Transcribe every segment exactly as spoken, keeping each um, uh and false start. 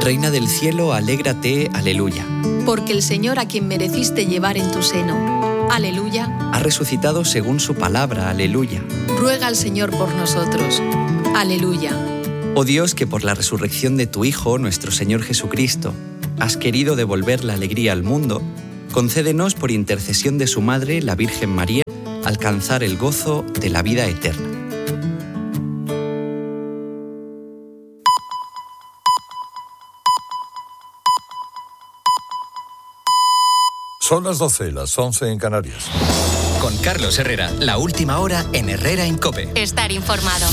Reina del cielo, alégrate, aleluya. Porque el Señor, a quien mereciste llevar en tu seno, aleluya, ha resucitado según su palabra, aleluya. Ruega al Señor por nosotros, aleluya. Oh Dios, que por la resurrección de tu Hijo, nuestro Señor Jesucristo, has querido devolver la alegría al mundo, concédenos por intercesión de su Madre, la Virgen María, alcanzar el gozo de la vida eterna. Son las doce, las once en Canarias. Con Carlos Herrera, la última hora en Herrera en COPE. Estar informado.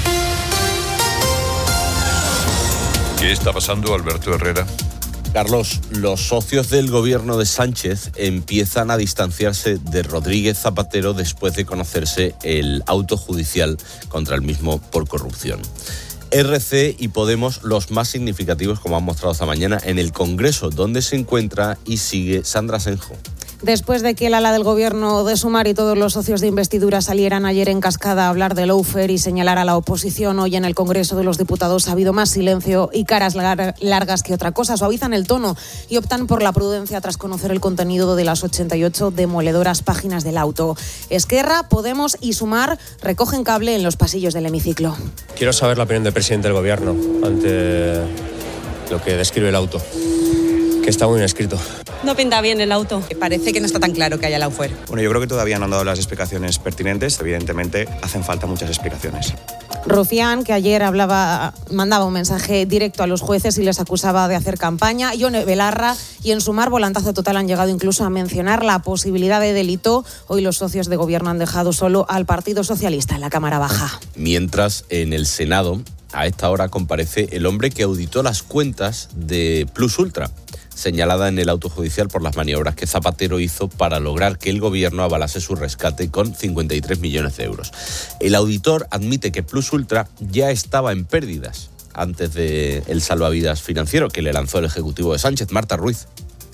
¿Qué está pasando, Alberto Herrera? Carlos, los socios del gobierno de Sánchez empiezan a distanciarse de Rodríguez Zapatero después de conocerse el auto judicial contra el mismo por corrupción. R C y Podemos, los más significativos, como han mostrado esta mañana, en el Congreso, donde se encuentra y sigue Sandra Senjo. Después de que el ala del gobierno de Sumar y todos los socios de investidura salieran ayer en cascada a hablar de lawfare y señalar a la oposición, hoy en el Congreso de los Diputados ha habido más silencio y caras lar- largas que otra cosa. Suavizan el tono y optan por la prudencia tras conocer el contenido de las ochenta y ocho demoledoras páginas del auto. Esquerra, Podemos y Sumar recogen cable en los pasillos del hemiciclo. Quiero saber la opinión del presidente del gobierno ante lo que describe el auto, que está muy bien escrito. No pinta bien el auto. Parece que no está tan claro que haya lawfare. Bueno, yo creo que todavía no han dado las explicaciones pertinentes. Evidentemente, hacen falta muchas explicaciones. Rufián, que ayer hablaba, mandaba un mensaje directo a los jueces y les acusaba de hacer campaña. Ione Belarra y en Sumar, volantazo total, han llegado incluso a mencionar la posibilidad de delito. Hoy los socios de gobierno han dejado solo al Partido Socialista en la Cámara Baja. Mientras, en el Senado, a esta hora comparece el hombre que auditó las cuentas de Plus Ultra, señalada en el auto judicial por las maniobras que Zapatero hizo para lograr que el gobierno avalase su rescate con cincuenta y tres millones de euros. El auditor admite que Plus Ultra ya estaba en pérdidas antes del salvavidas financiero que le lanzó el Ejecutivo de Sánchez. Marta Ruiz.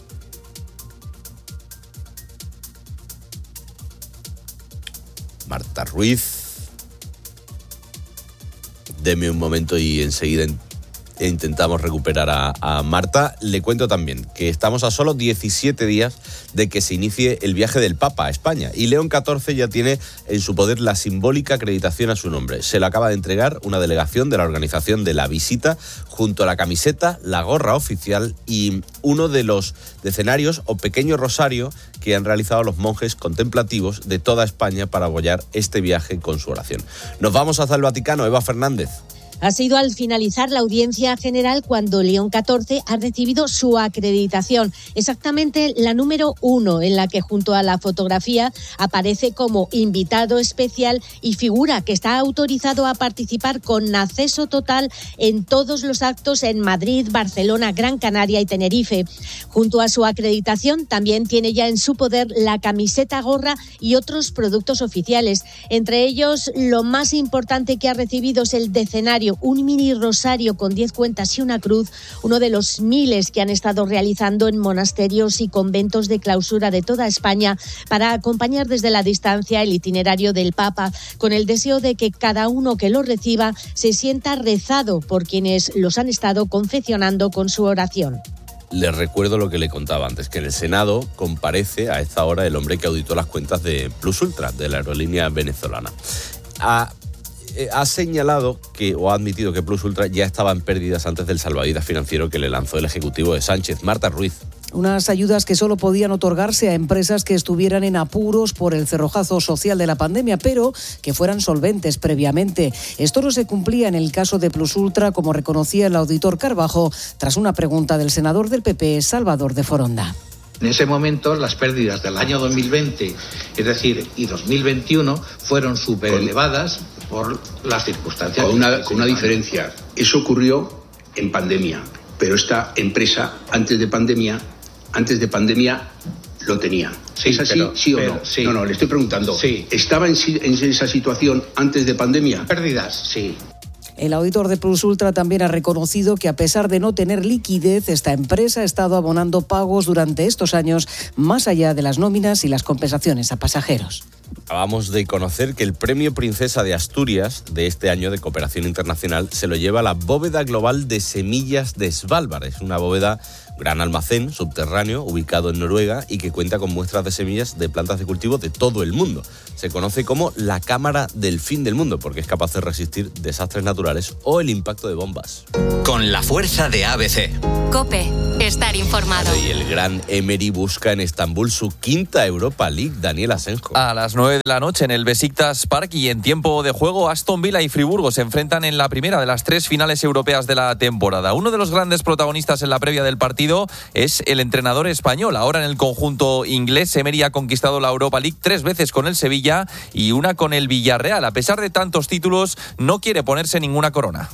Marta Ruiz. Deme un momento y enseguida intentamos recuperar a, a Marta. Le cuento también que estamos a solo diecisiete días de que se inicie el viaje del Papa a España y León catorce ya tiene en su poder la simbólica acreditación a su nombre. Se lo acaba de entregar una delegación de la organización de la visita junto a la camiseta, la gorra oficial y uno de los decenarios o pequeño rosario que han realizado los monjes contemplativos de toda España para apoyar este viaje con su oración. Nos vamos hasta el Vaticano. Eva Fernández. Ha sido al finalizar la audiencia general cuando León catorce ha recibido su acreditación, exactamente la número uno, en la que junto a la fotografía aparece como invitado especial y figura que está autorizado a participar con acceso total en todos los actos en Madrid, Barcelona, Gran Canaria y Tenerife. Junto a su acreditación también tiene ya en su poder la camiseta, gorra y otros productos oficiales. Entre ellos, lo más importante que ha recibido es el decenario, un mini rosario con diez cuentas y una cruz, uno de los miles que han estado realizando en monasterios y conventos de clausura de toda España para acompañar desde la distancia el itinerario del Papa, con el deseo de que cada uno que lo reciba se sienta rezado por quienes los han estado confeccionando con su oración. Les recuerdo lo que le contaba antes, que en el Senado comparece a esta hora el hombre que auditó las cuentas de Plus Ultra, de la aerolínea venezolana. A ha señalado que, o ha admitido que Plus Ultra ya estaba en pérdidas antes del salvavidas financiero que le lanzó el Ejecutivo de Sánchez. Marta Ruiz. Unas ayudas que solo podían otorgarse a empresas que estuvieran en apuros por el cerrojazo social de la pandemia, pero que fueran solventes previamente. Esto no se cumplía en el caso de Plus Ultra, como reconocía el auditor Carbajo, tras una pregunta del senador del P P, Salvador de Foronda. En ese momento las pérdidas del año dos mil veinte, es decir, y dos mil veintiuno, fueron súper elevadas por las circunstancias. Con una, con una diferencia. Eso ocurrió en pandemia, pero esta empresa antes de pandemia, antes de pandemia lo tenía. Sí, ¿Es así? pero, ¿Sí o pero, no? Sí. No, no, le estoy preguntando. Sí. ¿Estaba en, en esa situación antes de pandemia? Pérdidas, sí. El auditor de Plus Ultra también ha reconocido que a pesar de no tener liquidez, esta empresa ha estado abonando pagos durante estos años más allá de las nóminas y las compensaciones a pasajeros. Acabamos de conocer que el Premio Princesa de Asturias de este año de cooperación internacional se lo lleva la Bóveda Global de Semillas de Svalbard. Es una bóveda, gran almacén subterráneo ubicado en Noruega y que cuenta con muestras de semillas de plantas de cultivo de todo el mundo. Se conoce como la cámara del fin del mundo porque es capaz de resistir desastres naturales o el impacto de bombas. Con la fuerza de A B C. COPE, estar informado. Y el gran Emery busca en Estambul su quinta Europa League. Daniel Asenjo. A las nueve de la noche en el Besiktas Park y en tiempo de juego Aston Villa y Friburgo se enfrentan en la primera de las tres finales europeas de la temporada. Uno de los grandes protagonistas en la previa del partido es el entrenador español. Ahora en el conjunto inglés, Emery ha conquistado la Europa League tres veces con el Sevilla y una con el Villarreal. A pesar de tantos títulos, no quiere ponerse ninguna corona.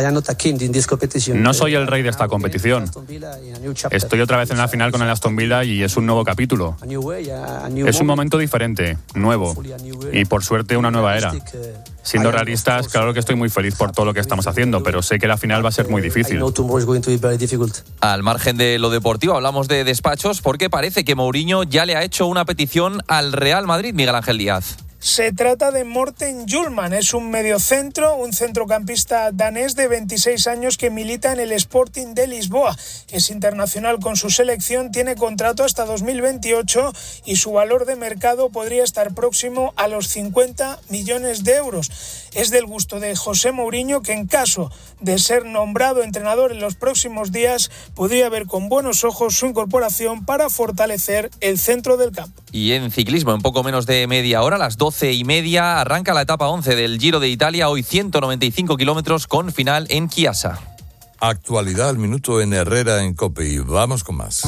No soy el rey de esta competición. Estoy otra vez en la final con el Aston Villa y es un nuevo capítulo. Es un momento diferente, nuevo y por suerte una nueva era. Siendo realistas, claro que estoy muy feliz por todo lo que estamos haciendo, pero sé que la final va a ser muy difícil. Al margen de lo deportivo, hablamos de despachos porque parece que Mourinho ya le ha hecho una petición al Real Madrid, Miguel Ángel Díaz. Se trata de Morten Hjulmand, es un mediocentro, un centrocampista danés de veintiséis años que milita en el Sporting de Lisboa. Es internacional con su selección, tiene contrato hasta dos mil veintiocho y su valor de mercado podría estar próximo a los cincuenta millones de euros. Es del gusto de José Mourinho, que en caso de ser nombrado entrenador en los próximos días, podría ver con buenos ojos su incorporación para fortalecer el centro del campo. Y en ciclismo, en poco menos de media hora, a las doce y media, arranca la etapa once del Giro de Italia, hoy ciento noventa y cinco kilómetros con final en Chiasa. Actualidad al minuto en Herrera en COPE y vamos con más.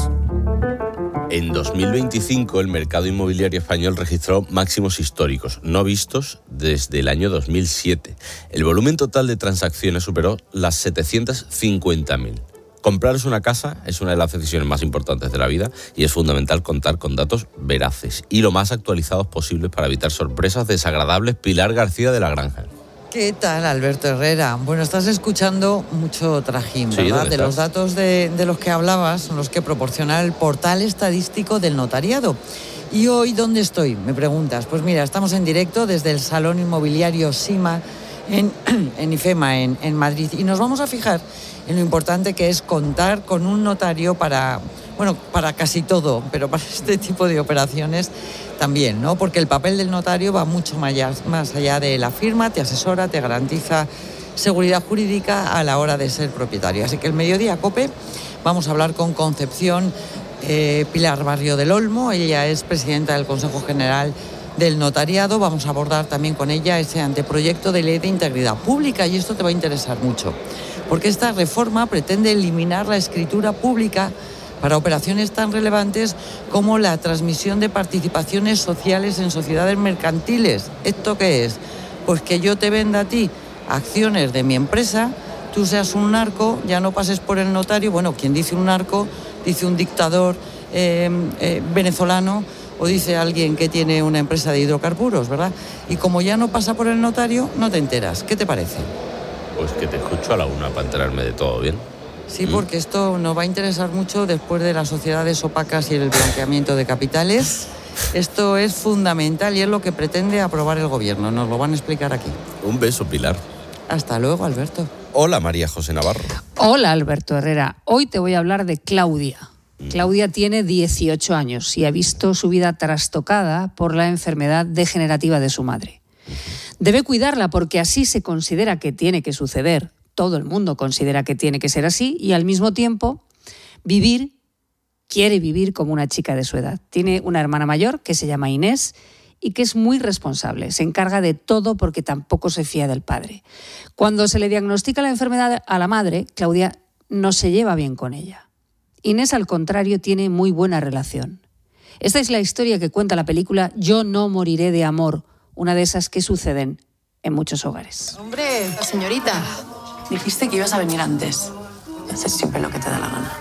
En dos mil veinticinco el mercado inmobiliario español registró máximos históricos, no vistos desde el año dos mil siete. El volumen total de transacciones superó las setecientas cincuenta mil. Comprarse una casa es una de las decisiones más importantes de la vida y es fundamental contar con datos veraces y lo más actualizados posibles para evitar sorpresas desagradables. Pilar García de la Granja. ¿Qué tal, Alberto Herrera? Bueno, estás escuchando mucho trajín, ¿verdad? Sí, de los datos de, de los que hablabas son los que proporciona el portal estadístico del notariado. ¿Y hoy dónde estoy? Me preguntas. Pues mira, estamos en directo desde el Salón Inmobiliario SIMA en, en IFEMA, en, en Madrid. Y nos vamos a fijar en lo importante que es contar con un notario para, bueno, para casi todo, pero para este tipo de operaciones también, ¿no? Porque el papel del notario va mucho más allá, más allá de la firma, te asesora, te garantiza seguridad jurídica a la hora de ser propietario. Así que el Mediodía COPE vamos a hablar con Concepción eh, Pilar Barrio del Olmo. Ella es presidenta del Consejo General del Notariado. Vamos a abordar también con ella ese anteproyecto de ley de integridad pública y esto te va a interesar mucho, porque esta reforma pretende eliminar la escritura pública para operaciones tan relevantes como la transmisión de participaciones sociales en sociedades mercantiles. ¿Esto qué es? Pues que yo te venda a ti acciones de mi empresa, tú seas un narco, ya no pases por el notario. Bueno, quien dice un narco, dice un dictador eh, eh, venezolano o dice alguien que tiene una empresa de hidrocarburos, ¿verdad? Y como ya no pasa por el notario, no te enteras. ¿Qué te parece? Pues que te escucho a la una para enterarme de todo, ¿bien? Sí, porque esto nos va a interesar mucho después de las sociedades opacas y el blanqueamiento de capitales. Esto es fundamental y es lo que pretende aprobar el gobierno. Nos lo van a explicar aquí. Un beso, Pilar. Hasta luego, Alberto. Hola, María José Navarro. Hola, Alberto Herrera. Hoy te voy a hablar de Claudia. Mm. Claudia tiene dieciocho años y ha visto su vida trastocada por la enfermedad degenerativa de su madre. Debe cuidarla porque así se considera que tiene que suceder. Todo el mundo considera que tiene que ser así y al mismo tiempo vivir, quiere vivir como una chica de su edad. Tiene una hermana mayor que se llama Inés y que es muy responsable. Se encarga de todo porque tampoco se fía del padre. Cuando se le diagnostica la enfermedad a la madre, Claudia no se lleva bien con ella. Inés, al contrario, tiene muy buena relación. Esta es la historia que cuenta la película Yo no moriré de amor, una de esas que suceden en muchos hogares. Hombre, señorita, dijiste que ibas a venir antes. Haces siempre lo que te da la gana.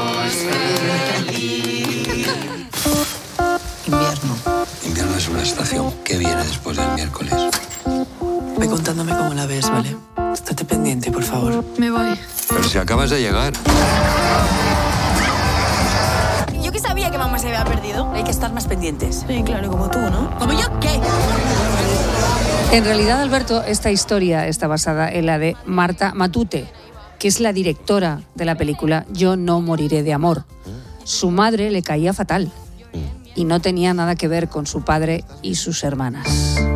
Invierno. Invierno es una estación que viene después del miércoles. Ve contándome cómo la ves, ¿vale? Estate pendiente, por favor. Me voy. Pero si acabas de llegar. Yo que sabía que mamá mamá se había perdido. Hay que estar más pendientes. Sí, claro, como tú, ¿no? ¿Como yo qué? En realidad, Alberto, esta historia está basada en la de Marta Matute, que es la directora de la película Yo no moriré de amor. Su madre le caía fatal y no tenía nada que ver con su padre y sus hermanas.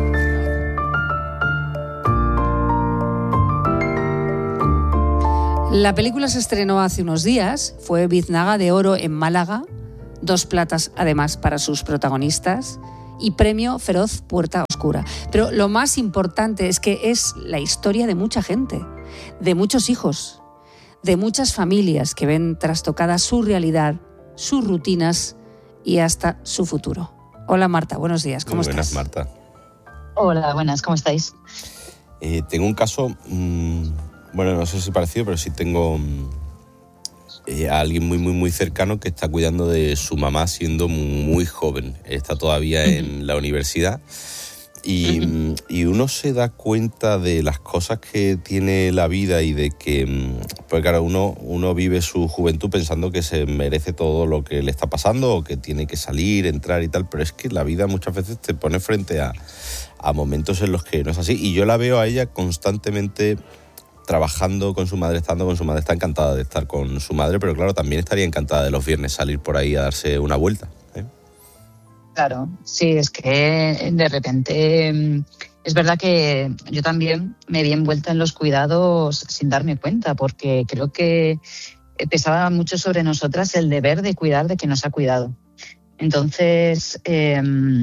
La película se estrenó hace unos días, fue Biznaga de Oro en Málaga, dos platas además para sus protagonistas y premio Feroz Puerta Oscura. Pero lo más importante es que es la historia de mucha gente, de muchos hijos, de muchas familias que ven trastocada su realidad, sus rutinas y hasta su futuro. Hola Marta, buenos días, ¿cómo Muy buenas, estás? Marta. Hola, buenas, ¿cómo estáis? Eh, tengo un caso, mmm, bueno, no sé si parecido, pero sí tengo mmm, eh, a alguien muy, muy, muy cercano que está cuidando de su mamá siendo muy joven. Está todavía uh-huh. en la universidad y, uh-huh. y uno se da cuenta de las cosas que tiene la vida y de que, pues claro, uno, uno vive su juventud pensando que se merece todo lo que le está pasando o que tiene que salir, entrar y tal, pero es que la vida muchas veces te pone frente a, a momentos en los que no es así. Y yo la veo a ella constantemente trabajando con su madre, estando con su madre, está encantada de estar con su madre, pero claro, también estaría encantada de los viernes salir por ahí a darse una vuelta, ¿eh? Claro, sí, es que de repente es verdad que yo también me vi envuelta en los cuidados sin darme cuenta, porque creo que pesaba mucho sobre nosotras el deber de cuidar de quien nos ha cuidado. Entonces, eh,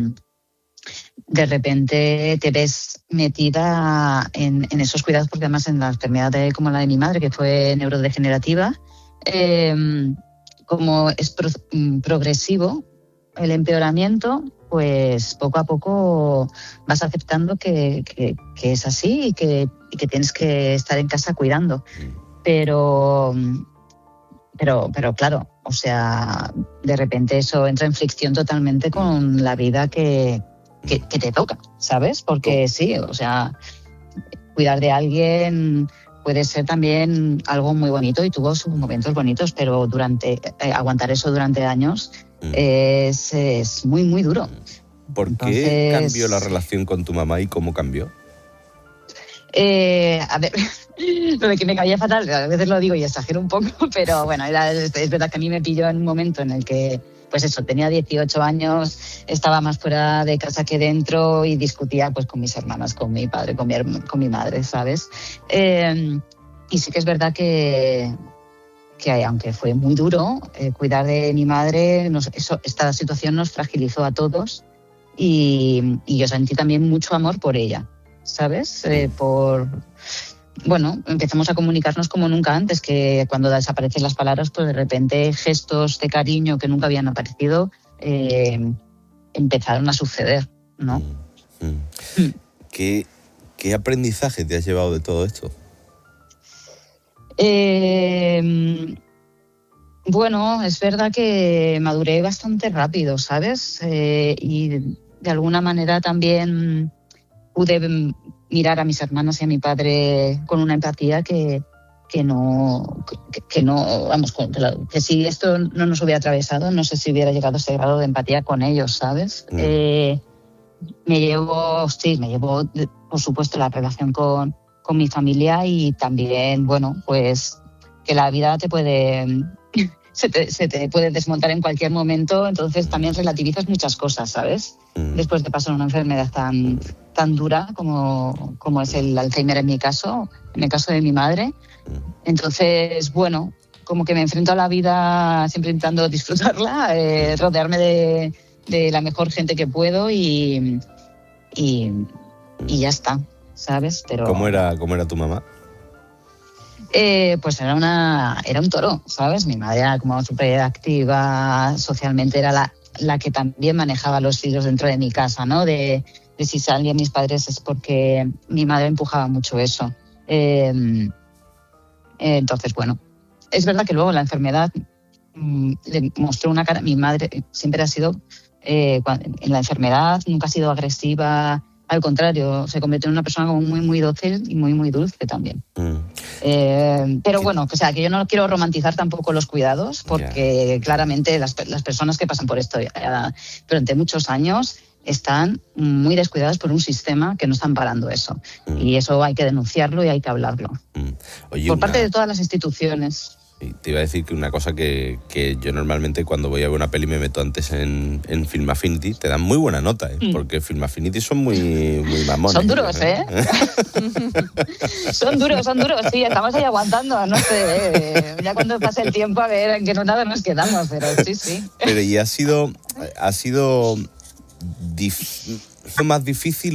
de repente te ves metida en, en esos cuidados, porque además en la enfermedad de, como la de mi madre, que fue neurodegenerativa, eh, como es pro, progresivo el empeoramiento, pues poco a poco vas aceptando que, que, que es así y que, y que tienes que estar en casa cuidando. Pero, pero, pero claro, o sea, de repente eso entra en fricción totalmente con la vida que Que, que te toca, ¿sabes? Porque sí, o sea, cuidar de alguien puede ser también algo muy bonito y tuvo sus momentos bonitos, pero durante eh, aguantar eso durante años mm. es, es muy, muy duro. ¿Por Entonces, qué cambió la relación con tu mamá y cómo cambió? Eh, a ver, lo de que me caía fatal, a veces lo digo y exagero un poco, pero bueno, era, es verdad que a mí me pilló en un momento en el que pues eso, tenía dieciocho años, estaba más fuera de casa que dentro y discutía pues con mis hermanas, con mi padre, con mi, con mi madre, ¿sabes? Eh, y sí que es verdad que, que aunque fue muy duro, eh, cuidar de mi madre, nos, eso, esta situación nos fragilizó a todos y, y yo sentí también mucho amor por ella, ¿sabes? Eh, por... Bueno, empezamos a comunicarnos como nunca antes, que cuando desaparecen las palabras, pues de repente gestos de cariño que nunca habían aparecido eh, empezaron a suceder, ¿no? Mm. Mm. ¿Qué, ¿Qué aprendizaje te has llevado de todo esto? Eh, bueno, es verdad que maduré bastante rápido, ¿sabes? Eh, y de alguna manera también pude mirar a mis hermanas y a mi padre con una empatía que, que no, que, que no, vamos, que, que si esto no nos hubiera atravesado, no sé si hubiera llegado a ese grado de empatía con ellos, ¿sabes? Mm. Eh, me llevo, sí, me llevo, por supuesto, la relación con, con mi familia y también, bueno, pues que la vida te puede, se te, se te puede desmontar en cualquier momento, entonces también relativizas muchas cosas, ¿sabes? Mm. Después de pasar una enfermedad tan tan dura como, como es el Alzheimer en mi caso, en el caso de mi madre. Entonces, bueno, como que me enfrento a la vida siempre intentando disfrutarla, eh, rodearme de, de la mejor gente que puedo y, y, y ya está, ¿sabes? Pero, ¿Cómo era, cómo era tu mamá? Eh, pues era una era un toro, ¿sabes? Mi madre era como súper activa socialmente, era la, la que también manejaba los hilos dentro de mi casa, ¿no? De de si salían mis padres es porque mi madre empujaba mucho eso. Eh, entonces, bueno, es verdad que luego la enfermedad mmm, le mostró una cara. Mi madre siempre ha sido, eh, en la enfermedad, nunca ha sido agresiva, Al contrario, se convirtió en una persona como muy, muy dócil y muy, muy dulce también. Mm. Eh, pero bueno, o sea, que yo no quiero romantizar tampoco los cuidados, porque yeah. claramente las, las personas que pasan por esto ya, durante muchos años están muy descuidadas por un sistema que no está amparando eso. Mm. Y eso hay que denunciarlo y hay que hablarlo. Mm. Oye, por una... parte de todas las instituciones. Te iba a decir que una cosa que, que yo normalmente cuando voy a ver una peli me meto antes en, en Film Affinity, te dan muy buena nota, ¿eh? Mm. Porque Film Affinity son muy, muy mamones. Son duros, ¿eh? son duros, son duros, sí, estamos ahí aguantando, no sé, eh, ya cuando pase el tiempo a ver en qué nada nos quedamos, pero sí, sí. Pero y ha sido, ha sido dif- más difícil